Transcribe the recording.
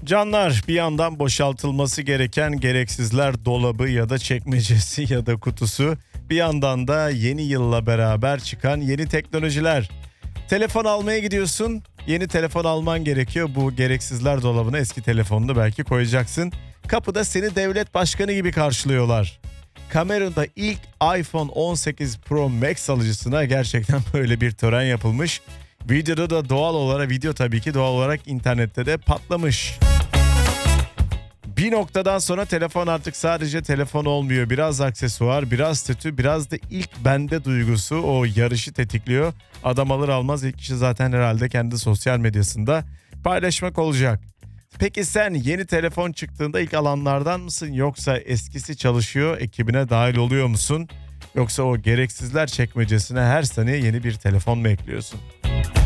Canlar, bir yandan boşaltılması gereken gereksizler dolabı ya da çekmecesi ya da kutusu, bir yandan da yeni yılla beraber çıkan yeni teknolojiler. Telefon almaya gidiyorsun, yeni telefon alman gerekiyor. Bu gereksizler dolabına eski telefonunu belki koyacaksın. Kapıda seni devlet başkanı gibi karşılıyorlar. Kamerada ilk iPhone 18 Pro Max alıcısına gerçekten böyle bir tören yapılmış. Videoda da video tabii ki doğal olarak internette de patlamış. Bir noktadan sonra telefon artık sadece telefon olmuyor. Biraz aksesuar, biraz tütü, biraz da ilk bende duygusu o yarışı tetikliyor. Adam alır almaz ilk kişi zaten herhalde kendi sosyal medyasında paylaşmak olacak. Peki sen yeni telefon çıktığında ilk alanlardan mısın, yoksa eskisi çalışıyor ekibine dahil oluyor musun? Yoksa o gereksizler çekmecesine her sene yeni bir telefon mu ekliyorsun?